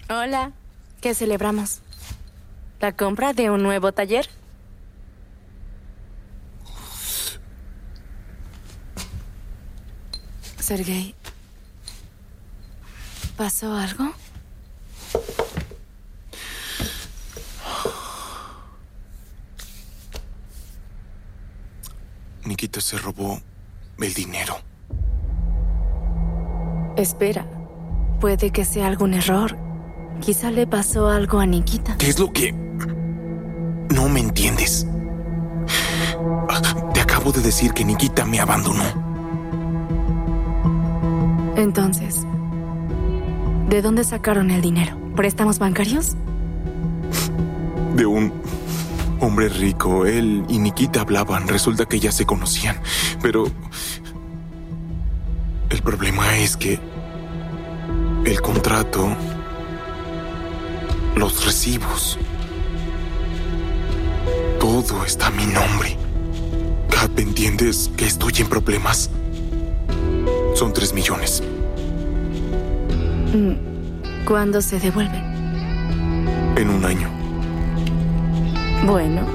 Hola, ¿qué celebramos? ¿La compra de un nuevo taller? Sergei, ¿pasó algo? Nikita se robó el dinero. Espera, puede que sea algún error. Quizá le pasó algo a Nikita. ¿Qué es lo que...? No me entiendes. Te acabo de decir que Nikita me abandonó. Entonces, ¿de dónde sacaron el dinero? ¿Préstamos bancarios? De un hombre rico. Él y Nikita hablaban. Resulta que ya se conocían. Pero... el problema es que... el contrato... los recibos... todo está a mi nombre. Kat, ¿entiendes que estoy en problemas? Son 3 millones. ¿Cuándo se devuelven? En 1 año. Bueno,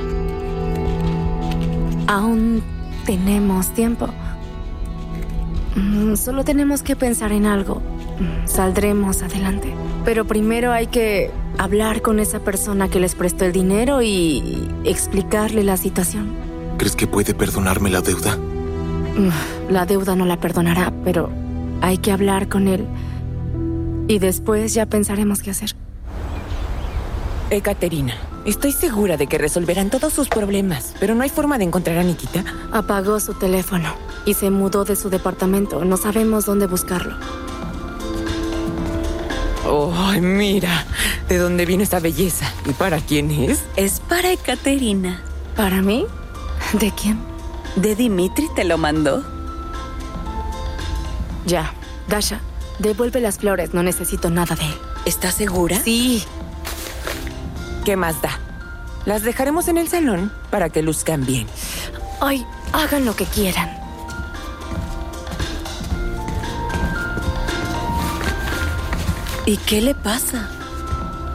aún tenemos tiempo. Solo tenemos que pensar en algo. Saldremos adelante. Pero primero hay que hablar con esa persona que les prestó el dinero y explicarle la situación. ¿Crees que puede perdonarme la deuda? La deuda no la perdonará, pero hay que hablar con él. Y después ya pensaremos qué hacer. Ekaterina, estoy segura de que resolverán todos sus problemas, pero no hay forma de encontrar a Nikita. Apagó su teléfono y se mudó de su departamento. No sabemos dónde buscarlo. ¡Ay, mira! ¿De dónde vino esa belleza? ¿Y para quién es? Es para Ekaterina. ¿Para mí? ¿De quién? ¿De Dimitri te lo mandó? Ya. Dasha, devuelve las flores. No necesito nada de él. ¿Estás segura? Sí. ¿Qué más da? Las dejaremos en el salón para que luzcan bien. Ay, hagan lo que quieran. ¿Y qué le pasa?